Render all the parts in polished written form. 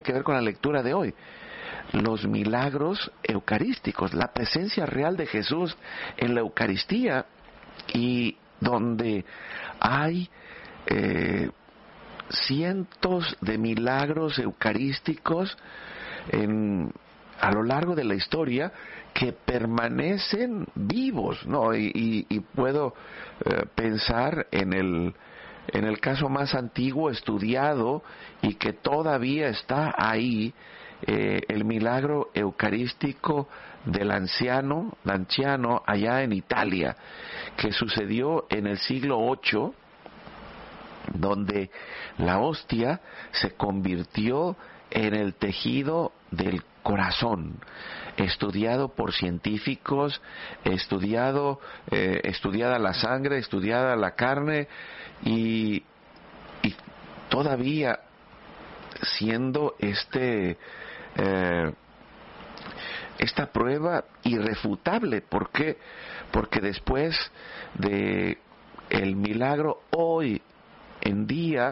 que ver con la lectura de hoy. Los milagros eucarísticos, la presencia real de Jesús en la Eucaristía, y donde hay cientos de milagros eucarísticos a lo largo de la historia que permanecen vivos, ¿no? Y puedo pensar en el caso más antiguo, estudiado, y que todavía está ahí, el milagro eucarístico del anciano allá en Italia, que sucedió en el siglo VIII, donde la hostia se convirtió en el tejido del corazón, estudiado por científicos, estudiada la sangre, estudiada la carne, y todavía siendo esta prueba irrefutable. ¿Por qué? Porque después de el milagro, hoy en día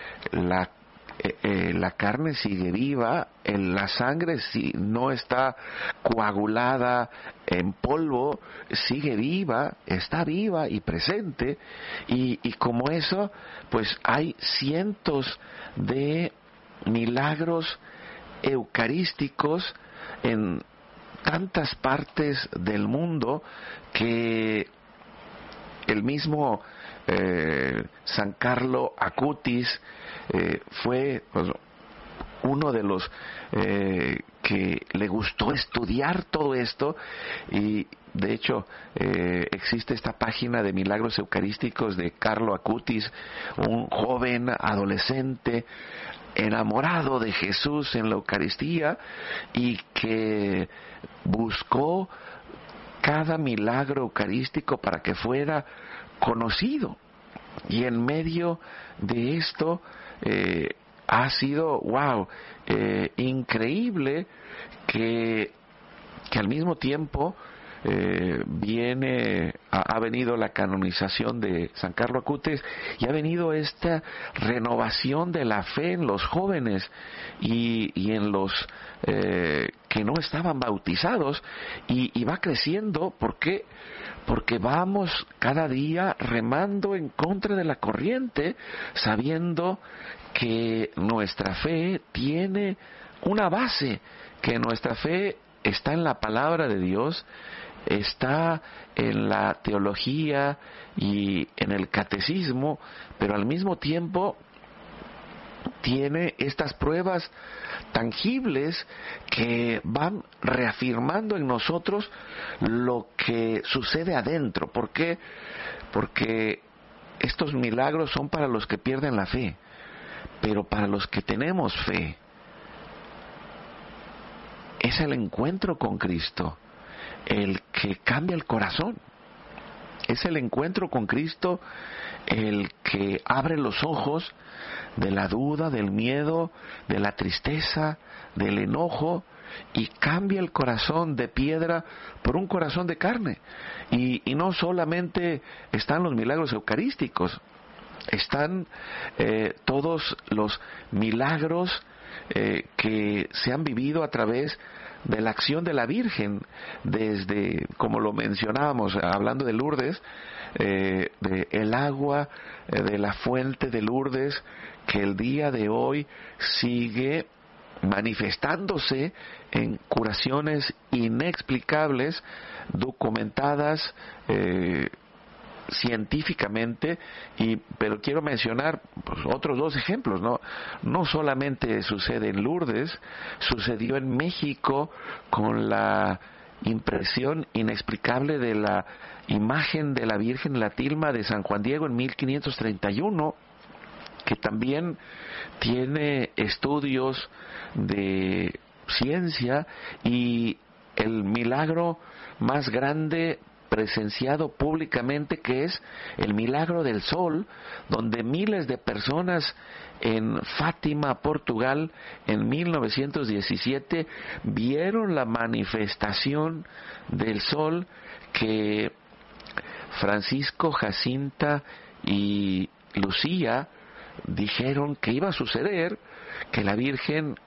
la carne sigue viva, la sangre, si no está coagulada en polvo, sigue viva, está viva y presente, y como eso, pues hay cientos de milagros eucarísticos en tantas partes del mundo que el mismo San Carlo Acutis fue, pues, uno de los que le gustó estudiar todo esto, y de hecho existe esta página de milagros eucarísticos de Carlo Acutis, un joven adolescente enamorado de Jesús en la Eucaristía, y que buscó cada milagro eucarístico para que fuera conocido. Y en medio de esto ha sido increíble que al mismo tiempo ha venido la canonización de San Carlo Acutis, y ha venido esta renovación de la fe en los jóvenes y en los que no estaban bautizados, y va creciendo. ¿Por qué? Porque vamos cada día remando en contra de la corriente, sabiendo que nuestra fe tiene una base, que nuestra fe está en la palabra de Dios, está en la teología y en el catecismo, pero al mismo tiempo tiene estas pruebas tangibles que van reafirmando en nosotros lo que sucede adentro. ¿Por qué? Porque estos milagros son para los que pierden la fe, pero para los que tenemos fe es el encuentro con Cristo el que cambia el corazón. Es el encuentro con Cristo el que abre los ojos de la duda, del miedo, de la tristeza, del enojo, y cambia el corazón de piedra por un corazón de carne. Y no solamente están los milagros eucarísticos, están todos los milagros que se han vivido a través de la acción de la Virgen, desde, como lo mencionábamos, hablando de Lourdes, de el agua de la fuente de Lourdes, que el día de hoy sigue manifestándose en curaciones inexplicables, documentadas científicamente, pero quiero mencionar otros dos ejemplos. No solamente sucede en Lourdes, sucedió en México con la impresión inexplicable de la imagen de la Virgen, la tilma de San Juan Diego en 1531, que también tiene estudios de ciencia, y el milagro más grande presenciado públicamente, que es el milagro del sol, donde miles de personas en Fátima, Portugal, en 1917 vieron la manifestación del sol que Francisco, Jacinta y Lucía dijeron que iba a suceder, que la Virgen